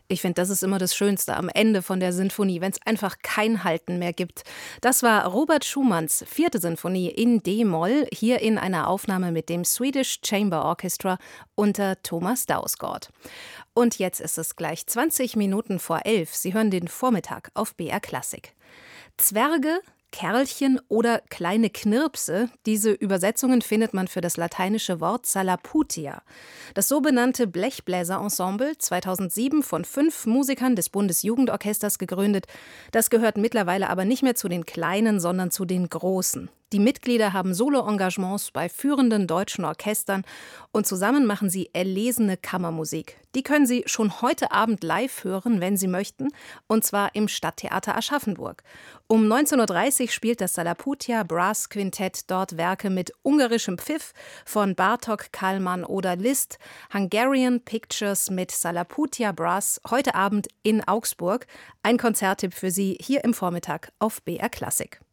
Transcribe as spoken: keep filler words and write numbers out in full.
Ich finde, das ist immer das Schönste am Ende von der Sinfonie, wenn es einfach kein Halten mehr gibt. Das war Robert Schumanns vierte Sinfonie in D-Moll, hier in einer Aufnahme mit dem Swedish Chamber Orchestra unter Thomas Dausgaard. Und jetzt ist es gleich zwanzig Minuten vor elf. Sie hören den Vormittag auf B R Klassik. Zwerge, Kerlchen oder kleine Knirpse, diese Übersetzungen findet man für das lateinische Wort Salaputia. Das so benannte Blechbläserensemble, zweitausendsieben von fünf Musikern des Bundesjugendorchesters gegründet, das gehört mittlerweile aber nicht mehr zu den Kleinen, sondern zu den Großen. Die Mitglieder haben Solo-Engagements bei führenden deutschen Orchestern und zusammen machen sie erlesene Kammermusik. Die können Sie schon heute Abend live hören, wenn Sie möchten, und zwar im Stadttheater Aschaffenburg. Um neunzehn Uhr dreißig spielt das Salaputia Brass Quintett dort Werke mit ungarischem Pfiff von Bartók, Kallmann oder Liszt, Hungarian Pictures mit Salaputia Brass, heute Abend in Augsburg. Ein Konzerttipp für Sie hier im Vormittag auf B R Klassik.